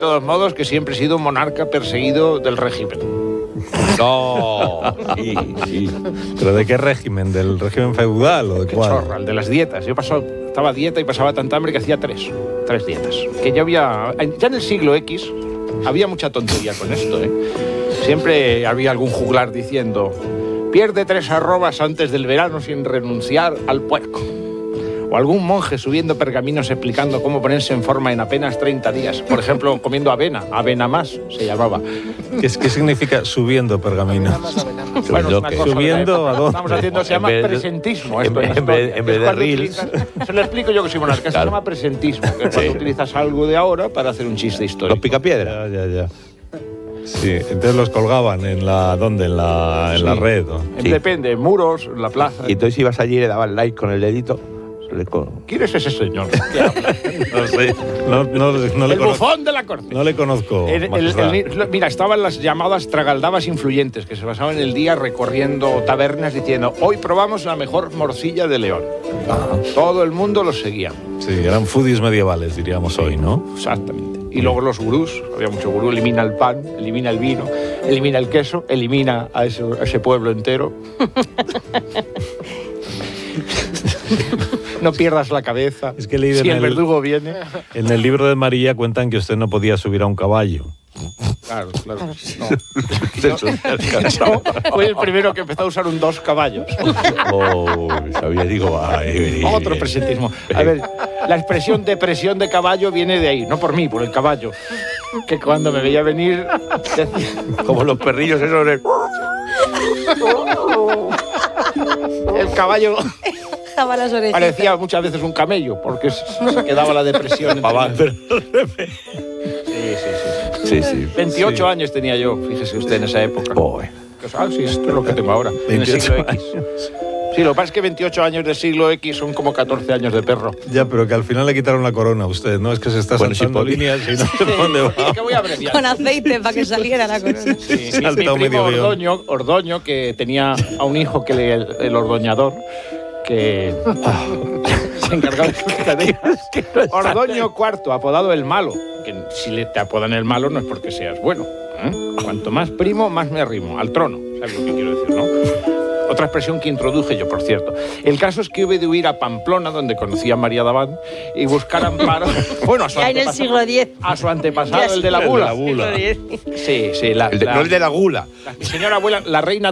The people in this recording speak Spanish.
De todos modos, que siempre he sido un monarca perseguido del régimen. No, sí. ¿Pero de qué régimen? ¿Del régimen feudal o de Qué cuál? chorra, el de las dietas. Yo estaba a dieta y pasaba tanta hambre que hacía tres dietas. Que ya en el siglo X había mucha tontería con esto, ¿eh? Siempre había algún juglar diciendo: pierde 3 arrobas antes del verano sin renunciar al puerco. O algún monje subiendo pergaminos explicando cómo ponerse en forma en apenas 30 días. Por ejemplo, comiendo avena más se llamaba. ¿Qué significa subiendo pergamino? Bueno, es una cosa ¿Subiendo a dónde? Estamos haciendo, se llama presentismo. Esto en vez de reels. Se lo explico yo que soy monarca. Se llama presentismo, que es cuando utilizas algo de ahora para hacer un chiste histórico. Los picapiedra. Ya. Sí, entonces los colgaban en la red, ¿no? Sí. Depende, en muros, en la plaza. Y entonces ibas allí y le dabas like con el dedito. ¿Quién es ese señor? ¿Qué habla? No sé, no le El conozco. bufón de la corte. No le conozco. Mira, estaban las llamadas tragaldabas influyentes, que se basaban en el día recorriendo tabernas diciendo: hoy probamos la mejor morcilla de León. Todo el mundo los seguía. Sí, eran foodies medievales, diríamos hoy, ¿no? Exactamente. Y luego los gurús, había mucho gurú: elimina el pan, elimina el vino, elimina el queso, elimina a ese pueblo entero. No pierdas la cabeza. Es que he leído si el verdugo viene. En el libro de María cuentan que usted no podía subir a un caballo. Claro. No, fue el primero que empezó a usar un 2 caballos. Sabía, digo, Otro presentismo. A ver, la expresión depresión de caballo viene de ahí, no por mí, por el caballo. Que cuando me veía venir decía, como los perrillos esos de... el caballo Las orejitas. parecía muchas veces un camello, porque se quedaba la depresión. Sí. 28 años tenía yo, fíjese usted, en esa época. Sí, esto es lo que tengo ahora, en el siglo X. Sí, lo que pasa es que 28 años del siglo X son como 14 años de perro. Ya, pero que al final le quitaron la corona a usted, ¿no? Es que se está saltando líneas y no sé por dónde va. Es que voy a abreviar. Con aceite para que saliera la corona. Sí, mi saltado primo medio guión. Ordoño, que tenía a un hijo que el ordoñador, que se encargaba de sus tareas. Ordoño IV, apodado el malo. Que si te apodan el malo no es porque seas bueno. Cuanto más primo, más me arrimo. Al trono. ¿Sabes lo que quiero decir, no? Otra expresión que introduje yo, por cierto. El caso es que hube de huir a Pamplona, donde conocí a María D'Abad, y buscar amparo. Bueno, Ya en el siglo X. a su antepasado, el de la bula. El de la bula. Sí, no el de la gula. Mi señora abuela, la reina